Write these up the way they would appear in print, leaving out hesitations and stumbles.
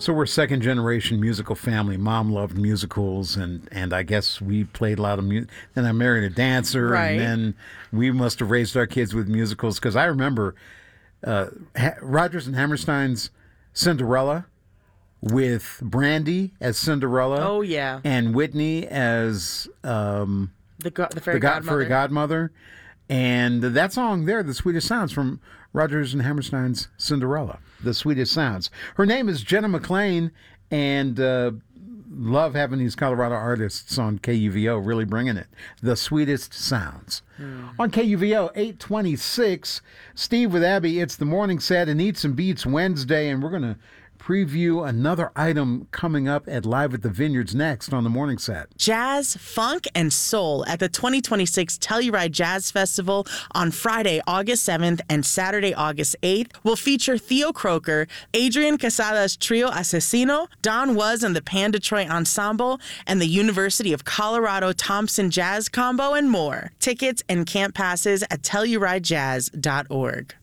So we're second generation musical family. Mom loved musicals, and I guess we played a lot of music. Then I married a dancer, Right. and then we must have raised our kids with musicals. Because I remember Rodgers and Hammerstein's Cinderella with Brandy as Cinderella. Oh, yeah. And Whitney as The fairy godmother. Fairy Godmother. And that song there, The Sweetest Sounds, from Rodgers and Hammerstein's Cinderella, The Sweetest Sounds. Her name is Jenna McLean, and love having these Colorado artists on KUVO, really bringing it. The Sweetest Sounds. On KUVO 826, Steve with Abby, it's the morning set and Eats and Beats Wednesday, and we're going to preview another item coming up at Live at the Vineyards next on the morning set. Jazz, funk, and soul at the 2026 Telluride Jazz Festival on Friday, August 7th and Saturday, August 8th will feature Theo Croker, Adrian Quesada's Trio Asesino, Don Was and the Pan Detroit Ensemble, and the University of Colorado Thompson Jazz Combo, and more. Tickets and camp passes at TellurideJazz.org.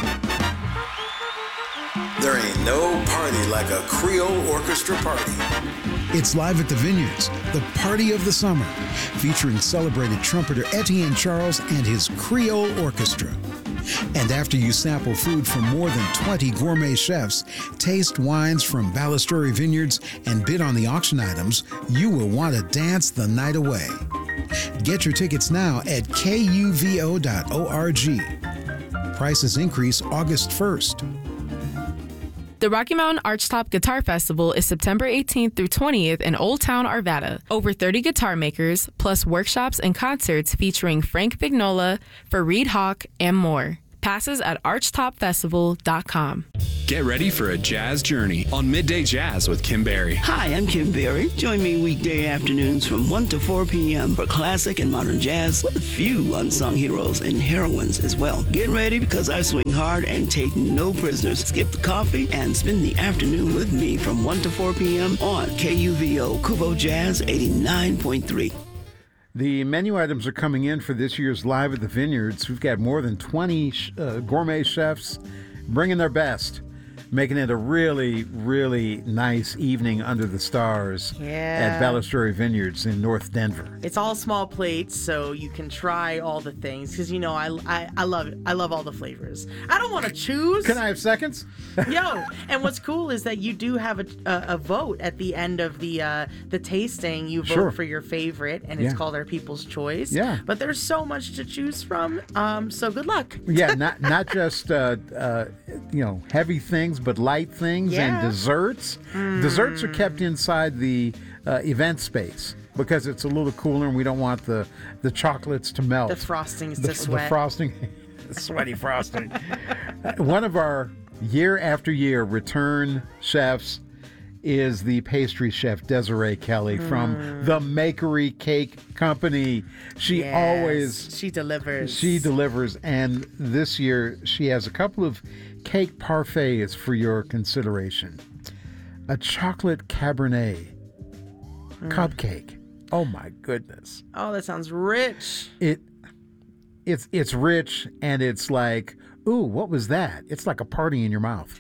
There ain't no party like a Creole orchestra party. It's Live at the Vineyards, the party of the summer, featuring celebrated trumpeter Etienne Charles and his Creole Orchestra. And after you sample food from more than 20 gourmet chefs, taste wines from Balistreri Vineyards, and bid on the auction items, you will want to dance the night away. Get your tickets now at kuvo.org. Prices increase August 1st. The Rocky Mountain Archtop Guitar Festival is September 18th through 20th in Old Town, Arvada. Over 30 guitar makers, plus workshops and concerts featuring Frank Vignola, Fareed Hawk, and more. Passes at archtopfestival.com. Get ready for a jazz journey on Midday Jazz with Kim Berry. Hi, I'm Kim Berry. Join me weekday afternoons from 1 to 4 p.m. for classic and modern jazz with a few unsung heroes and heroines as well. Get ready because I swing hard and take no prisoners. Skip the coffee and spend the afternoon with me from 1 to 4 p.m. on KUVO Kuvo Jazz 89.3. The menu items are coming in for this year's Live at the Vineyards. We've got more than 20 gourmet chefs bringing their best, making it a really, really nice evening under the stars at Balistreri Vineyards in North Denver. It's all small plates, so you can try all the things, because, you know, I love it. I love all the flavors. I don't want to choose. Can I have seconds? Yo, and what's cool is that you do have a vote at the end of the tasting. You vote Sure. for your favorite, and it's Yeah. called our People's Choice. Yeah. But there's so much to choose from, so good luck. Yeah, not just heavy things, but light things and desserts. Desserts are kept inside the event space because it's a little cooler, and we don't want the chocolates to melt. The frostings to sweat. The frosting, sweaty frosting. One of our year after year return chefs is the pastry chef Desiree Kelly from the Makery Cake Company. She delivers, and this year she has a couple of cake parfaits for your consideration. A chocolate Cabernet cupcake. Oh my goodness. Oh, that sounds rich. It's rich, and it's like, ooh, what was that? It's like a party in your mouth.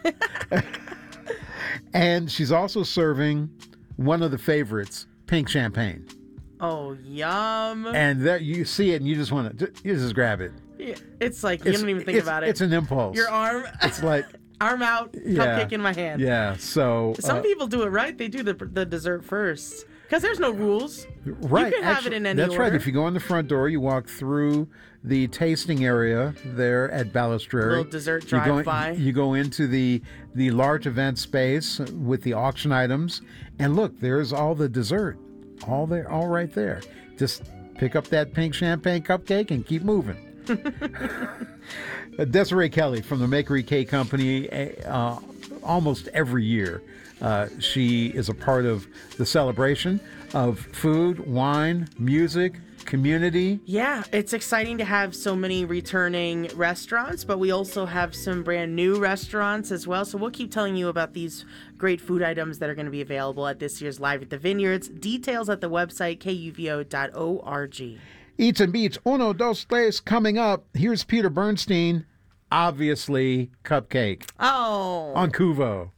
And she's also serving one of the favorites, pink champagne. Oh, yum. And that you see it and you just want to, you just grab it. Yeah, it's like, you don't even think about it. It's an impulse. Your arm. It's like, arm out, cupcake in my hand. Yeah, so. Some people do it right. They do the dessert first. Because there's no rules. Right. You can have it in any That's order. right. If you go in the front door, you walk through the tasting area there at Balistreri. Little dessert drive-by. You go into the large event space with the auction items, and look, there's all the dessert, all right there. Just pick up that pink champagne cupcake and keep moving. Desiree Kelly from the Makery Cake Company, almost every year. She is a part of the celebration of food, wine, music, community. Yeah, it's exciting to have so many returning restaurants, but we also have some brand new restaurants as well. So we'll keep telling you about these great food items that are going to be available at this year's Live at the Vineyards. Details at the website, kuvo.org. Eats and Beats, Uno, Dos, Tres, coming up. Here's Peter Bernstein, obviously Cupcake. Oh. On Kuvo.